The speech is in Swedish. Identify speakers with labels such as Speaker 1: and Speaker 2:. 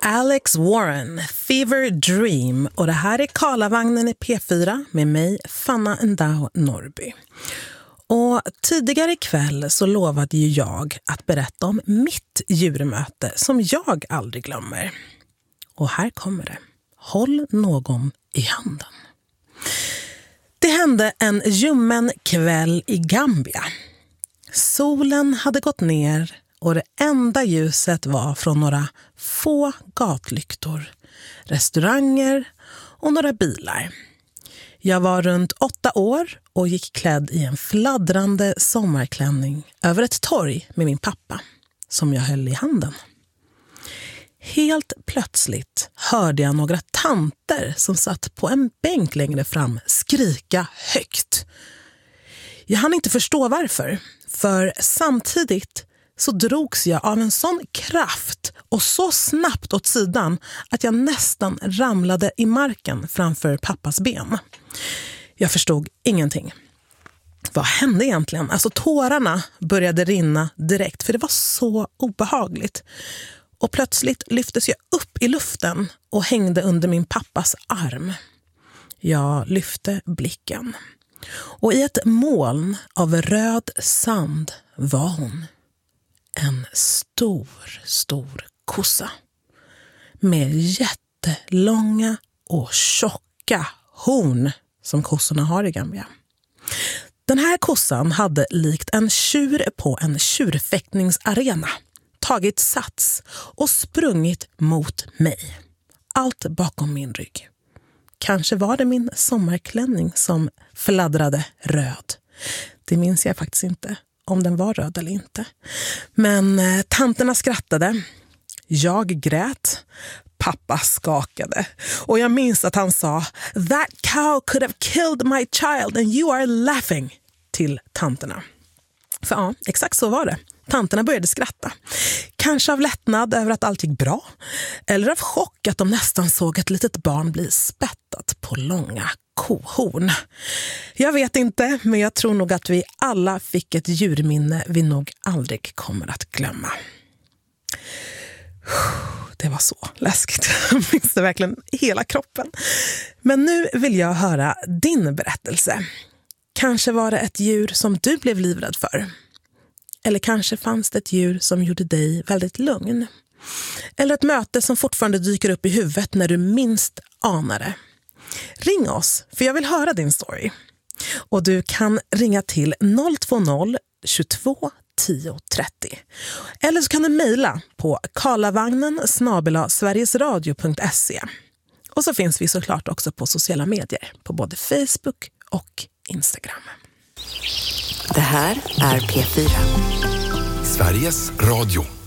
Speaker 1: Alex Warren, Fever Dream, och det här är Karlavagnen i P4 med mig, Fanna Ndao Norby. Och tidigare ikväll så lovade ju jag att berätta om mitt djurmöte som jag aldrig glömmer. Och här kommer det. Håll någon i handen. Det hände en ljummen kväll i Gambia. Solen hade gått ner och det enda ljuset var från några få gatlyktor, restauranger och några bilar. Jag var runt 8 år och gick klädd i en fladdrande sommarklänning över ett torg med min pappa som jag höll i handen. Helt plötsligt hörde jag några tanter som satt på en bänk längre fram skrika högt. Jag hann inte förstå varför, för samtidigt så drogs jag av en sån kraft och så snabbt åt sidan att jag nästan ramlade i marken framför pappas ben. Jag förstod ingenting. Vad hände egentligen? Alltså tårarna började rinna direkt för det var så obehagligt. Och plötsligt lyftes jag upp i luften och hängde under min pappas arm. Jag lyfte blicken. Och i ett moln av röd sand var hon. En stor kossa. Med jättelånga och tjocka horn som kossorna har i Gambia. Den här kossan hade likt en tjur på en tjurfäktningsarena tagit sats och sprungit mot mig. Allt bakom min rygg. Kanske var det min sommarklänning som fladdrade röd. Det minns jag faktiskt inte om den var röd eller inte. Men tanterna skrattade. Jag grät. Pappa skakade. Och jag minns att han sa "That cow could have killed my child and you are laughing" till tanterna. För ja, exakt så var det. Tanterna började skratta. Kanske av lättnad över att allt gick bra. Eller av chock att de nästan såg ett litet barn bli spettat på långa kohorn. Jag vet inte, men jag tror nog att vi alla fick ett djurminne vi nog aldrig kommer att glömma. Det var så läskigt. Jag minns det verkligen hela kroppen. Men nu vill jag höra din berättelse. Kanske var det ett djur som du blev livrädd för. Eller kanske fanns det ett djur som gjorde dig väldigt lugn. Eller ett möte som fortfarande dyker upp i huvudet när du minst anar det. Ring oss, för jag vill höra din story. Och du kan ringa till 020 22 10 30. Eller så kan du mejla på karlavagnen@sverigesradio.se. Och så finns vi såklart också på sociala medier, på både Facebook och Instagram.
Speaker 2: Det här är P4.
Speaker 3: Sveriges Radio.